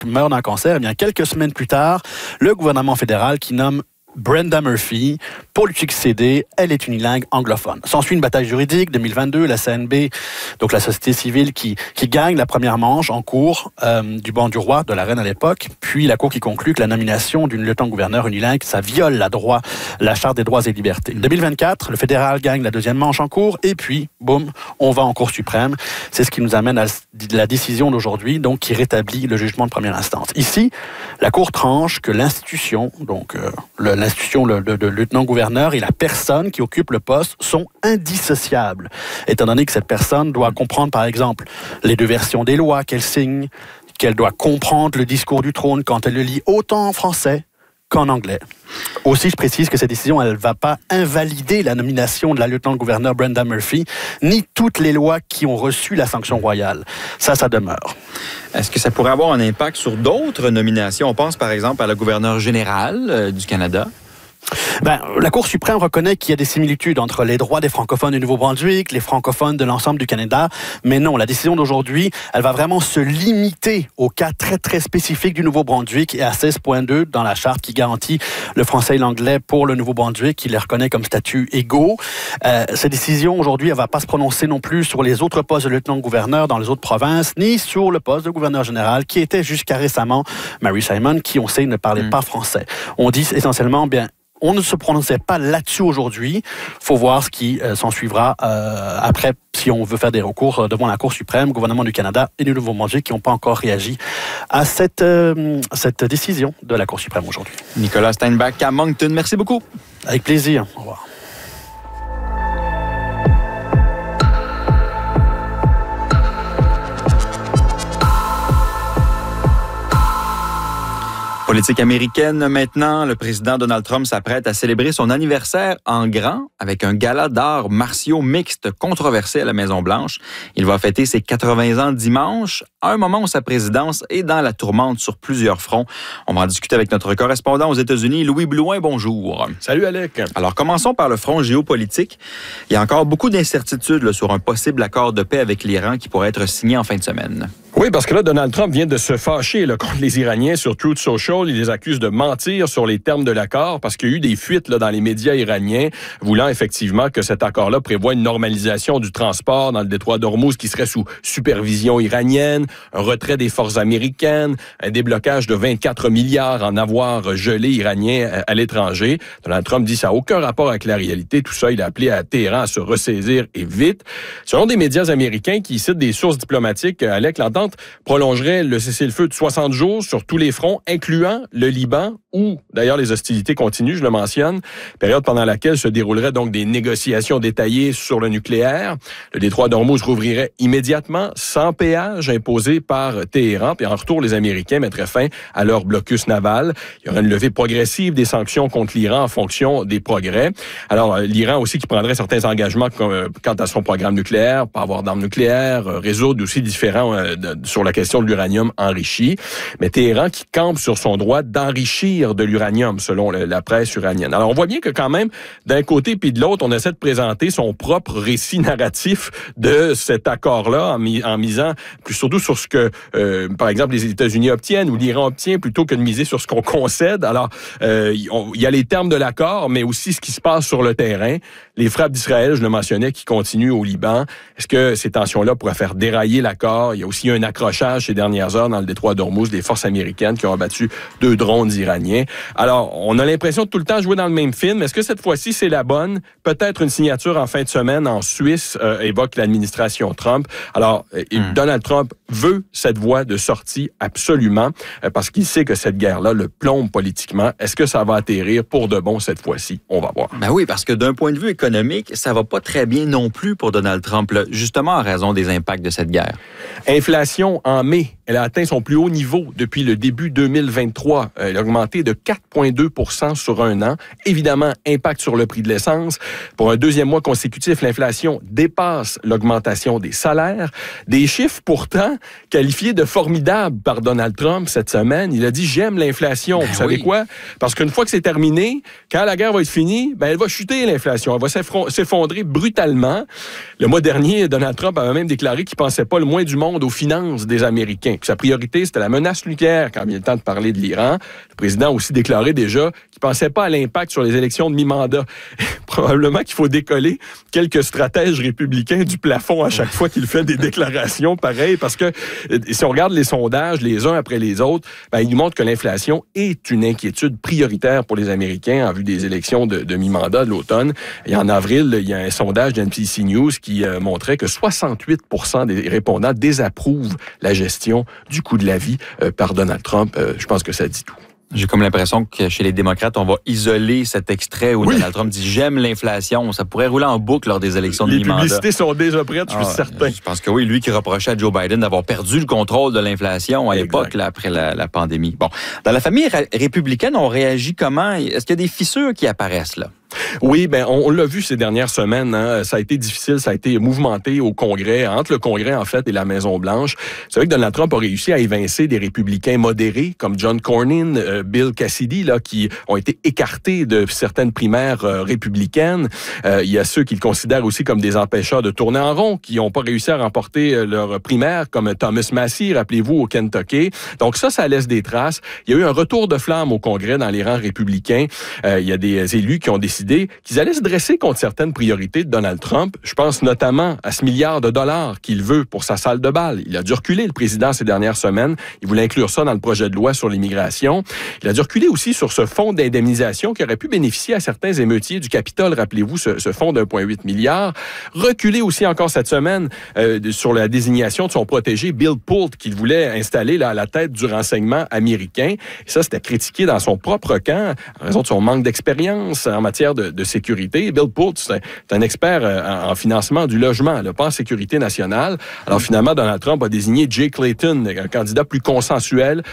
meurt d'un cancer. Eh bien, quelques semaines plus tard, le gouvernement fédéral qui nomme Brenda Murphy pour lui succéder. Elle est unilingue anglophone. S'ensuit une bataille juridique. 2022, la CNB, donc la société civile qui gagne la première manche en cours du banc du roi, de la reine à l'époque. Puis la cour qui conclut que la nomination d'une lieutenant-gouverneur unilingue, ça viole la Charte des droits et libertés. 2024, le fédéral gagne la deuxième manche en cours. Et puis, boum, on va en Cour suprême. C'est ce qui nous amène à la décision d'aujourd'hui, donc qui rétablit le jugement de première instance. Ici, la Cour tranche que l'institution, donc l'institution de lieutenant-gouverneur et la personne qui occupe le poste sont indissociables, étant donné que cette personne doit comprendre, par exemple, les deux versions des lois qu'elle signe, qu'elle doit comprendre le discours du trône quand elle le lit autant en français qu'en anglais. Aussi, je précise que cette décision, elle ne va pas invalider la nomination de la lieutenant-gouverneur Brenda Murphy, ni toutes les lois qui ont reçu la sanction royale. Ça demeure. Est-ce que ça pourrait avoir un impact sur d'autres nominations? On pense par exemple à la gouverneure générale du Canada. La Cour suprême reconnaît qu'il y a des similitudes entre les droits des francophones du Nouveau-Brunswick, les francophones de l'ensemble du Canada, mais non, la décision d'aujourd'hui, elle va vraiment se limiter au cas très, très spécifique du Nouveau-Brunswick et à 16.2 dans la charte qui garantit le français et l'anglais pour le Nouveau-Brunswick, qui les reconnaît comme statut égaux. Cette décision, aujourd'hui, elle ne va pas se prononcer non plus sur les autres postes de lieutenant-gouverneur dans les autres provinces, ni sur le poste de gouverneur général, qui était jusqu'à récemment Mary Simon, qui, on sait, ne parlait pas français. On dit essentiellement, on ne se prononçait pas là-dessus aujourd'hui. Il faut voir ce qui s'en suivra après, si on veut faire des recours devant la Cour suprême, gouvernement du Canada et du Nouveau-Brunswick qui n'ont pas encore réagi à cette décision de la Cour suprême aujourd'hui. Nicolas Steinbach à Moncton, merci beaucoup. Avec plaisir. Au revoir. Politique américaine maintenant, le président Donald Trump s'apprête à célébrer son anniversaire en grand avec un gala d'arts martiaux mixtes controversé à la Maison-Blanche. Il va fêter ses 80 ans dimanche, à un moment où sa présidence est dans la tourmente sur plusieurs fronts. On va en discuter avec notre correspondant aux États-Unis, Louis Blouin. Bonjour. Salut Alec. Alors commençons par le front géopolitique. Il y a encore beaucoup d'incertitudes sur un possible accord de paix avec l'Iran qui pourrait être signé en fin de semaine. Oui, parce que là, Donald Trump vient de se fâcher contre les Iraniens sur Truth Social. Il les accuse de mentir sur les termes de l'accord parce qu'il y a eu des fuites dans les médias iraniens voulant effectivement que cet accord-là prévoit une normalisation du transport dans le détroit d'Ormuz qui serait sous supervision iranienne, un retrait des forces américaines, un déblocage de 24 milliards en avoirs gelés iraniens à l'étranger. Donald Trump dit que ça n'a aucun rapport avec la réalité. Tout ça, il a appelé à Téhéran à se ressaisir et vite. Selon des médias américains qui citent des sources diplomatiques, Alec, l'entente prolongerait le cessez-le-feu de 60 jours sur tous les fronts, incluant le Liban, où d'ailleurs les hostilités continuent, je le mentionne, période pendant laquelle se dérouleraient donc des négociations détaillées sur le nucléaire. Le détroit d'Ormuz rouvrirait immédiatement, sans péage imposé par Téhéran, puis en retour, les Américains mettraient fin à leur blocus naval. Il y aurait une levée progressive des sanctions contre l'Iran en fonction des progrès. Alors, l'Iran aussi qui prendrait certains engagements quant à son programme nucléaire, pas avoir d'armes nucléaires, résoudre aussi différents sur la question de l'uranium enrichi. Mais Téhéran qui campe sur son droit d'enrichir de l'uranium, selon la presse iranienne. Alors, on voit bien que quand même, d'un côté puis de l'autre, on essaie de présenter son propre récit narratif de cet accord-là en misant surtout sur ce que, par exemple, les États-Unis obtiennent ou l'Iran obtient plutôt que de miser sur ce qu'on concède. Alors, il y a les termes de l'accord, mais aussi ce qui se passe sur le terrain. Les frappes d'Israël, je le mentionnais, qui continuent au Liban. Est-ce que ces tensions-là pourraient faire dérailler l'accord? Il y a aussi un accrochage ces dernières heures dans le détroit d'Ormuz des forces américaines qui ont abattu 2 drones iraniens. Alors, on a l'impression de tout le temps jouer dans le même film. Est-ce que cette fois-ci, c'est la bonne? Peut-être une signature en fin de semaine en Suisse, évoque l'administration Trump. Alors, Donald Trump veut cette voie de sortie absolument parce qu'il sait que cette guerre-là le plombe politiquement. Est-ce que ça va atterrir pour de bon cette fois-ci? On va voir. Ben oui, parce que d'un point de vue économique, ça va pas très bien non plus pour Donald Trump, là, justement en raison des impacts de cette guerre. Inflation en mai, elle a atteint son plus haut niveau depuis le début 2023. Elle a augmenté de 4,2 % sur un an. Évidemment, impact sur le prix de l'essence. Pour un deuxième mois consécutif, l'inflation dépasse l'augmentation des salaires. Des chiffres pourtant qualifiés de formidables par Donald Trump cette semaine. Il a dit « J'aime l'inflation ». Vous savez quoi? Parce qu'une fois que c'est terminé, quand la guerre va être finie, elle va chuter l'inflation. Elle va s'effondrer brutalement. Le mois dernier, Donald Trump avait même déclaré qu'il ne pensait pas le moins du monde aux finances des Américains. Donc, sa priorité, c'était la menace nucléaire quand il y a le temps de parler de l'Iran. Le président a aussi déclaré déjà qu'il ne pensait pas à l'impact sur les élections de mi-mandat. Probablement qu'il faut décoller quelques stratèges républicains du plafond à chaque fois qu'il fait des déclarations pareilles, parce que si on regarde les sondages les uns après les autres, ils nous montrent que l'inflation est une inquiétude prioritaire pour les Américains en vue des élections de mi-mandat de l'automne. Et en avril, il y a un sondage d'NBC News qui montrait que 68% des répondants désapprouvent la gestion du coût de la vie par Donald Trump. Je pense que ça dit tout. J'ai comme l'impression que chez les démocrates, on va isoler cet extrait où Donald Trump dit « J'aime l'inflation ». Ça pourrait rouler en boucle lors des élections de mi-mandat. Les publicités sont déjà prêtes, je suis certain. Je pense que oui, lui qui reprochait à Joe Biden d'avoir perdu le contrôle de l'inflation à l'époque, là, après la pandémie. Bon, dans la famille républicaine, on réagit comment? Est-ce qu'il y a des fissures qui apparaissent là? Oui, on l'a vu ces dernières semaines. Hein, ça a été difficile, ça a été mouvementé au Congrès, entre le Congrès en fait et la Maison-Blanche. C'est vrai que Donald Trump a réussi à évincer des républicains modérés comme John Cornyn, Bill Cassidy, là, qui ont été écartés de certaines primaires républicaines. Il y a ceux qui le considèrent aussi comme des empêcheurs de tourner en rond, qui n'ont pas réussi à remporter leur primaire, comme Thomas Massie, rappelez-vous, au Kentucky. Donc ça laisse des traces. Il y a eu un retour de flamme au Congrès dans les rangs républicains. Il y a des élus qui ont décidé qu'ils allaient se dresser contre certaines priorités de Donald Trump. Je pense notamment à ce $1 milliard qu'il veut pour sa salle de bal. Il a dû reculer, le président, ces dernières semaines. Il voulait inclure ça dans le projet de loi sur l'immigration. Il a dû reculer aussi sur ce fonds d'indemnisation qui aurait pu bénéficier à certains émeutiers du Capitole. Rappelez-vous, ce fonds de 1,8 milliard. Reculer aussi encore cette semaine sur la désignation de son protégé, Bill Pulte, qu'il voulait installer là, à la tête du renseignement américain. Et ça, c'était critiqué dans son propre camp en raison de son manque d'expérience en matière de sécurité. Bill Pulte, c'est un expert en financement du logement, pas en sécurité nationale. Alors finalement, Donald Trump a désigné Jay Clayton, un candidat plus consensuel,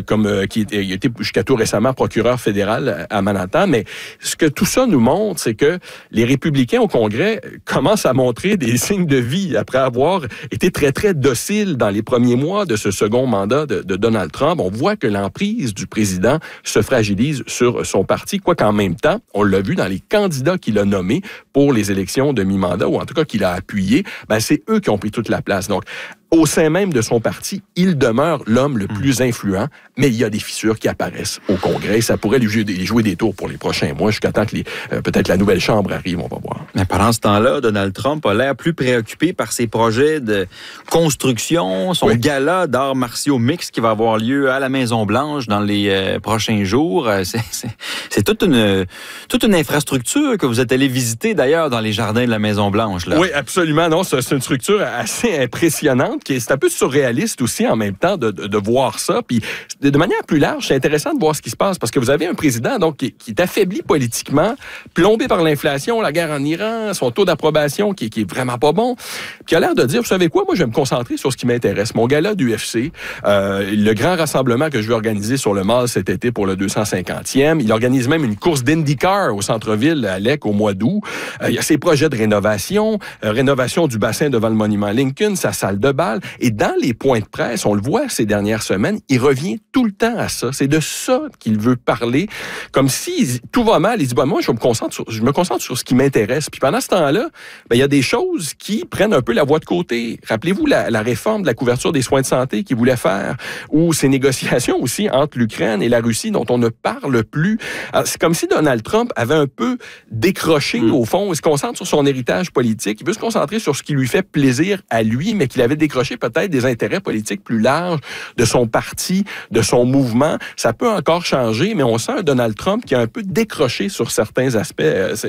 qui était jusqu'à tout récemment procureur fédéral à Manhattan. Mais ce que tout ça nous montre, c'est que les républicains au Congrès commencent à montrer des signes de vie après avoir été très, très dociles dans les premiers mois de ce second mandat de Donald Trump. On voit que l'emprise du président se fragilise sur son parti, quoiqu'en même temps, on l'a vu dans les candidats qu'il a nommés pour les élections de mi-mandat, ou en tout cas qu'il a appuyés, c'est eux qui ont pris toute la place. Donc, au sein même de son parti, il demeure l'homme le plus influent, mais il y a des fissures qui apparaissent au Congrès. Ça pourrait lui jouer des tours pour les prochains mois, jusqu'à temps que peut-être la nouvelle Chambre arrive, on va voir. Mais pendant ce temps-là, Donald Trump a l'air plus préoccupé par ses projets de construction, son gala d'arts martiaux mixtes qui va avoir lieu à la Maison-Blanche dans les prochains jours. C'est toute une infrastructure que vous êtes allé visiter, d'ailleurs, dans les jardins de la Maison-Blanche. Là. Oui, absolument. Non, c'est une structure assez impressionnante. C'est un peu surréaliste aussi en même temps de voir ça. Puis de manière plus large, c'est intéressant de voir ce qui se passe parce que vous avez un président donc qui est affaibli politiquement, plombé par l'inflation, la guerre en Iran, son taux d'approbation qui est vraiment pas bon. Puis il a l'air de dire, vous savez quoi, moi je vais me concentrer sur ce qui m'intéresse. Mon gala d'UFC, le grand rassemblement que je vais organiser sur le Mall cet été pour le 250e. Il organise même une course d'IndyCar au centre-ville à Lec au mois d'août. Il y a ses projets de rénovation du bassin devant le monument Lincoln, sa salle de bal. Et dans les points de presse, on le voit ces dernières semaines, il revient tout le temps à ça. C'est de ça qu'il veut parler. Comme si tout va mal, il dit, moi, je me concentre sur ce qui m'intéresse. Puis pendant ce temps-là, il y a des choses qui prennent un peu la voie de côté. Rappelez-vous la réforme de la couverture des soins de santé qu'il voulait faire, ou ces négociations aussi entre l'Ukraine et la Russie dont on ne parle plus. Alors, c'est comme si Donald Trump avait un peu décroché, au fond. Il se concentre sur son héritage politique. Il veut se concentrer sur ce qui lui fait plaisir à lui, mais qu'il avait décroché peut-être des intérêts politiques plus larges de son parti, de son mouvement. Ça peut encore changer, mais on sent un Donald Trump qui a un peu décroché sur certains aspects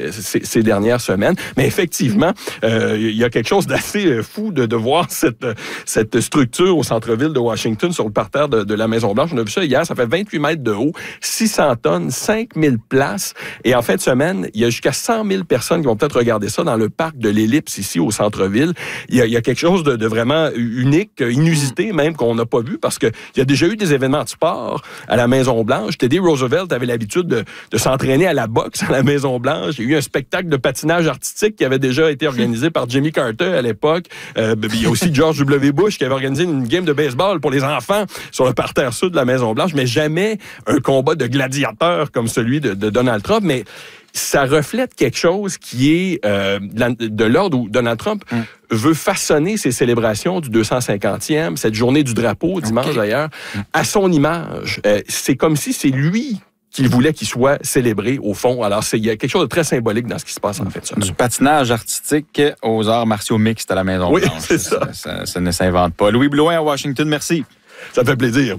ces dernières semaines. Mais effectivement, il y a quelque chose d'assez fou de voir cette structure au centre-ville de Washington sur le parterre de la Maison-Blanche. On a vu ça hier, ça fait 28 mètres de haut, 600 tonnes, 5000 places. Et en fin de semaine, il y a jusqu'à 100 000 personnes qui vont peut-être regarder ça dans le parc de l'Ellipse ici au centre-ville. Il y a quelque chose de vraiment unique, inusité même, qu'on n'a pas vu parce qu'il y a déjà eu des événements de sport à la Maison-Blanche. Teddy Roosevelt avait l'habitude de s'entraîner à la boxe à la Maison-Blanche. Il y a eu un spectacle de patinage artistique qui avait déjà été organisé par Jimmy Carter à l'époque. Il y a aussi George W. Bush qui avait organisé une game de baseball pour les enfants sur le parterre sud de la Maison-Blanche, mais jamais un combat de gladiateurs comme celui de Donald Trump. Mais ça reflète quelque chose qui est de l'ordre où Donald Trump veut façonner ses célébrations du 250e, cette journée du drapeau, dimanche d'ailleurs, à son image. C'est comme si c'est lui qu'il voulait qu'il soit célébré, au fond. Alors, il y a quelque chose de très symbolique dans ce qui se passe, en fait. Ça. Du patinage artistique aux arts martiaux mixtes à la Maison-Blanche. Oui, c'est ça. Ça ne s'invente pas. Louis Blouin à Washington, merci. Ça me fait plaisir.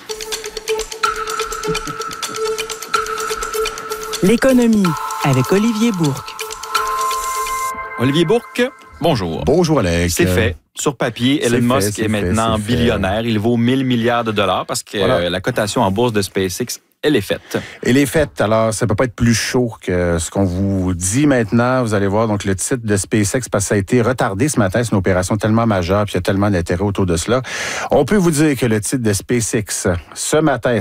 L'économie avec Olivier Bourque. Olivier Bourque, bonjour. Bonjour, Alex. C'est fait. Sur papier, Elon Musk est maintenant billionnaire. Il vaut 1000 milliards de dollars parce que la cotation en bourse de SpaceX, elle est faite. Elle est faite. Alors, ça peut pas être plus chaud que ce qu'on vous dit maintenant. Vous allez voir donc le titre de SpaceX parce que ça a été retardé ce matin. C'est une opération tellement majeure puis il y a tellement d'intérêt autour de cela. On peut vous dire que le titre de SpaceX, ce matin,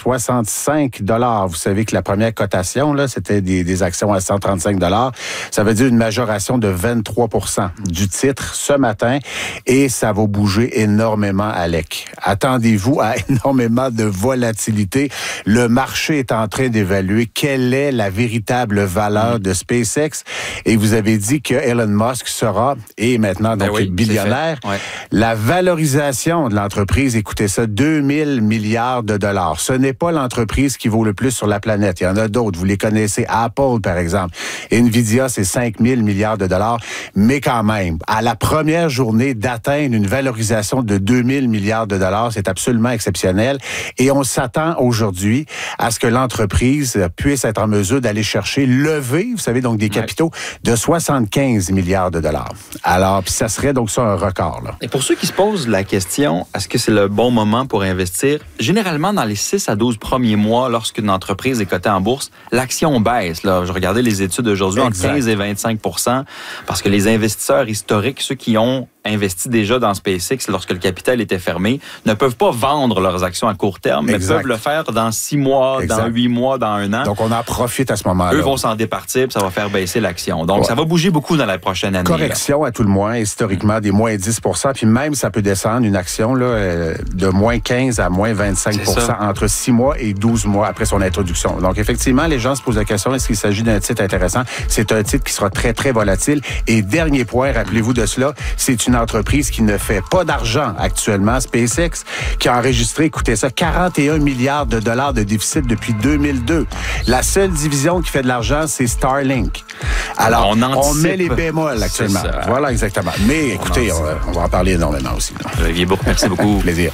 165 $. Vous savez que la première cotation, là, c'était des actions à 135 $. Ça veut dire une majoration de 23% du titre ce matin et ça va bouger énormément, Alec. Attendez-vous à énormément de volatilité. Le marché est en train d'évaluer quelle est la véritable valeur de SpaceX. Et vous avez dit que Elon Musk sera, et maintenant donc billionnaire. Ouais. La valorisation de l'entreprise, écoutez ça, 2000 milliards de dollars. Ce n'est pas l'entreprise qui vaut le plus sur la planète. Il y en a d'autres. Vous les connaissez. Apple, par exemple. Nvidia, c'est 5000 milliards de dollars. Mais quand même, à la première journée d'atteindre une valorisation de 2000 milliards de dollars, c'est absolument exceptionnel. Et on s'attend aujourd'hui à ce que l'entreprise puisse être en mesure d'aller chercher, lever, vous savez, donc des capitaux de 75 milliards de dollars. Alors, puis ça serait donc ça un record, là. Et pour ceux qui se posent la question, est-ce que c'est le bon moment pour investir? Généralement, dans les 6 à 12 premiers mois, lorsqu'une entreprise est cotée en bourse, l'action baisse, là. Je regardais les études aujourd'hui, entre 15 et 25%, parce que les investisseurs historiques, ceux qui ont investi déjà dans SpaceX lorsque le capital était fermé, ne peuvent pas vendre leurs actions à court terme, mais peuvent le faire dans 6 mois, dans 8 mois, dans 1 an. Donc, on en profite à ce moment-là. Eux vont s'en départir, puis ça va faire baisser l'action. Donc, ça va bouger beaucoup dans la prochaine année. Correction, là. À tout le moins, historiquement, des moins 10%, puis même, ça peut descendre une action là, de moins 15 à moins 25% entre 6 mois et 12 mois après son introduction. Donc, effectivement, les gens se posent la question, est-ce qu'il s'agit d'un titre intéressant? C'est un titre qui sera très, très volatile. Et dernier point, rappelez-vous de cela, c'est une entreprise qui ne fait pas d'argent actuellement, SpaceX, qui a enregistré, écoutez ça, 41 milliards de dollars de déficit depuis 2002. La seule division qui fait de l'argent, c'est Starlink. Alors, on met les bémols actuellement. Voilà, exactement. Mais écoutez, on va en parler énormément aussi. Olivier Bourque, merci beaucoup. Plaisir.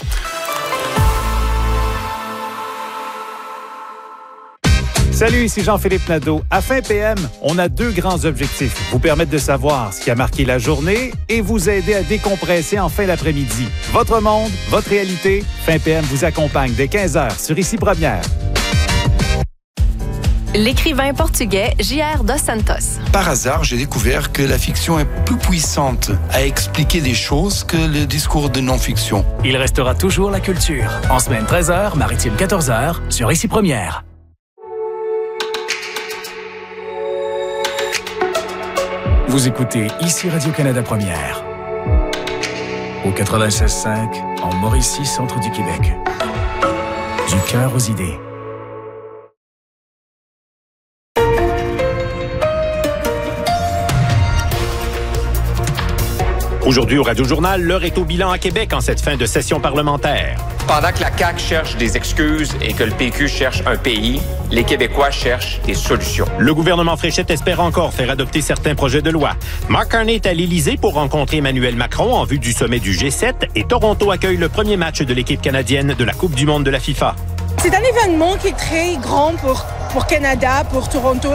Salut, ici Jean-Philippe Nadeau. À Fin PM, on a 2 grands objectifs. Vous permettre de savoir ce qui a marqué la journée et vous aider à décompresser en fin d'après-midi. Votre monde, votre réalité. Fin PM vous accompagne dès 15h sur Ici Première. L'écrivain portugais J.R. dos Santos. Par hasard, j'ai découvert que la fiction est plus puissante à expliquer des choses que le discours de non-fiction. Il restera toujours la culture. En semaine 13h, maritime 14h, sur Ici Première. Vous écoutez Ici Radio-Canada Première. Au 96.5, en Mauricie, centre du Québec. Du cœur aux idées. Aujourd'hui au Radio-Journal, l'heure est au bilan à Québec en cette fin de session parlementaire. Pendant que la CAQ cherche des excuses et que le PQ cherche un pays, les Québécois cherchent des solutions. Le gouvernement Fréchette espère encore faire adopter certains projets de loi. Mark Carney est à l'Élysée pour rencontrer Emmanuel Macron en vue du sommet du G7 et Toronto accueille le premier match de l'équipe canadienne de la Coupe du monde de la FIFA. C'est un événement qui est très grand pour Canada, pour Toronto.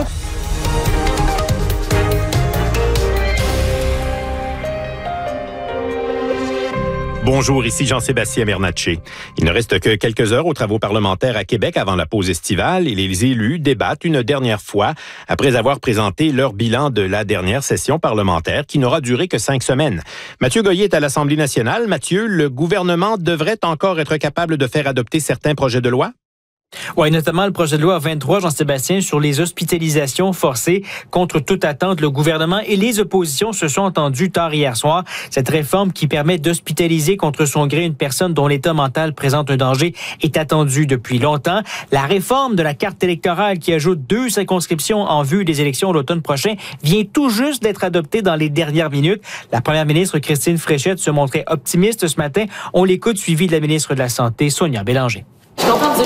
Bonjour, ici Jean-Sébastien Bernatchez. Il ne reste que quelques heures aux travaux parlementaires à Québec avant la pause estivale et les élus débattent une dernière fois après avoir présenté leur bilan de la dernière session parlementaire qui n'aura duré que 5 semaines. Mathieu Goyer est à l'Assemblée nationale. Mathieu, le gouvernement devrait encore être capable de faire adopter certains projets de loi? Oui, notamment le projet de loi 23, Jean-Sébastien, sur les hospitalisations forcées. Contre toute attente, le gouvernement et les oppositions se sont entendus tard hier soir. Cette réforme qui permet d'hospitaliser contre son gré une personne dont l'état mental présente un danger est attendue depuis longtemps. La réforme de la carte électorale qui ajoute 2 circonscriptions en vue des élections l'automne prochain vient tout juste d'être adoptée dans les dernières minutes. La première ministre Christine Fréchette se montrait optimiste ce matin. On l'écoute, suivi de la ministre de la Santé, Sonia Bélanger. Je suis contente